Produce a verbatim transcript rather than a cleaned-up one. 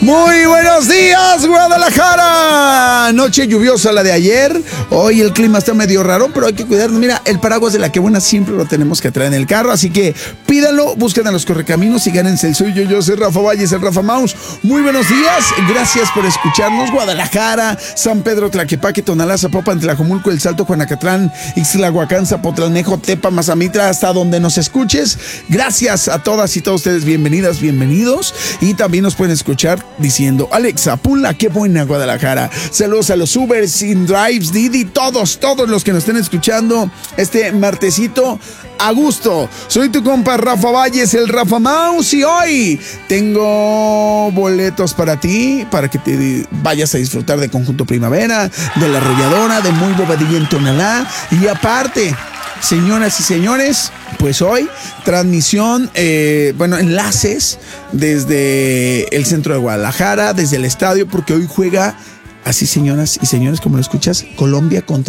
Muy buenos días, Guadalajara. Noche lluviosa la de ayer. Hoy el clima está medio raro, pero hay que cuidarnos. Mira, el paraguas de la que buena siempre lo tenemos que traer en el carro, así que pídanlo, busquen a los correcaminos y gánense el suyo. Yo soy Rafa Valles, el Rafa Mouse. Muy buenos días, gracias por escucharnos. Guadalajara, San Pedro, Tlaquepaque, Tonalá, Zapopan, Tlajomulco, El Salto, Juanacatlán, Ixtlahuacán, Zapotlanejo, Tepa, Mazamitla, hasta donde nos escuches. Gracias a todas y todos ustedes, bienvenidas, bienvenidos. Y también nos pueden escuchar diciendo: Alexa, Pula, qué buena Guadalajara. Saludos a los Ubers, InDrives, Didi, todos, todos los que nos estén escuchando este martesito a gusto. Soy tu compa Rafa Valles, el Rafa Mouse, y hoy tengo boletos para ti, para que te vayas a disfrutar de Conjunto Primavera, de La Arrolladora, de Muy Bobadilla en Tonalá, y aparte, señoras y señores, pues hoy transmisión, eh, bueno, enlaces desde el centro de Guadalajara, desde el estadio, porque hoy juega, así señoras y señores, como lo escuchas, Colombia contra